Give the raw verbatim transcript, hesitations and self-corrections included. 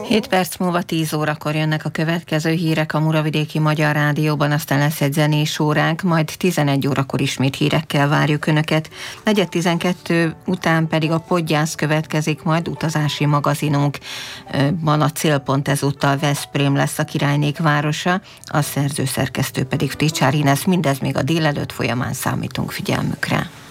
hét perc múlva tíz órakor jönnek a következő hírek a Muravidéki Magyar Rádióban, aztán lesz egy zenés óránk, majd tizenegy órakor ismét hírekkel várjuk Önöket. negyven tizenkettő után pedig a Podgyász következik, majd utazási magazinunk. Van a célpont ezúttal Veszprém lesz a királynék városa, a szerzőszerkesztő pedig Ticsári Ines, mindez még a délelőtt folyamán, számítunk figyelmükre.